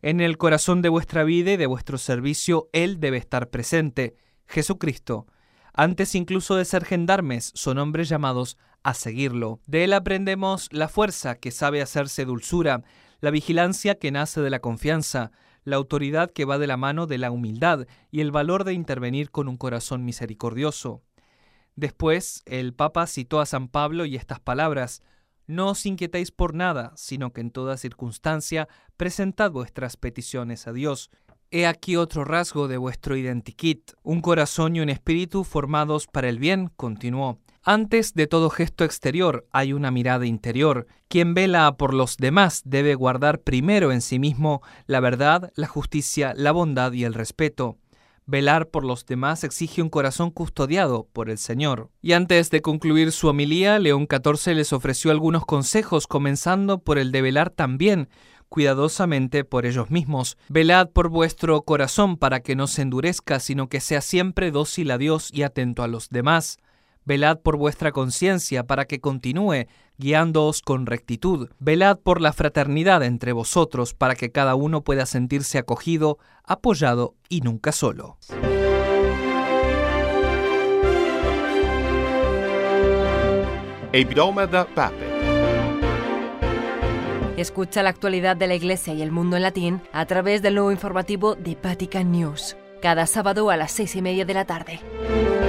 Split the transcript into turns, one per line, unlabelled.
En el corazón de vuestra vida y de vuestro servicio, Él debe estar presente, Jesucristo. Antes incluso de ser gendarmes, son hombres llamados a seguirlo. De Él aprendemos la fuerza que sabe hacerse dulzura, la vigilancia que nace de la confianza, la autoridad que va de la mano de la humildad y el valor de intervenir con un corazón misericordioso. Después, el Papa citó a San Pablo y estas palabras: «No os inquietéis por nada, sino que en toda circunstancia presentad vuestras peticiones a Dios». He aquí otro rasgo de vuestro identikit, un corazón y un espíritu formados para el bien, continuó. Antes de todo gesto exterior hay una mirada interior. Quien vela por los demás debe guardar primero en sí mismo la verdad, la justicia, la bondad y el respeto. Velar por los demás exige un corazón custodiado por el Señor. Y antes de concluir su homilía, León XIV les ofreció algunos consejos, comenzando por el de velar también cuidadosamente por ellos mismos. Velad por vuestro corazón para que no se endurezca, sino que sea siempre dócil a Dios y atento a los demás. Velad por vuestra conciencia para que continúe guiándoos con rectitud. Velad por la fraternidad entre vosotros para que cada uno pueda sentirse acogido, apoyado y nunca solo.
Il Pidome da Pape.
Escucha la actualidad de la Iglesia y el mundo en latín a través del nuevo informativo de Vatican News, cada sábado a las 6:30 de la tarde.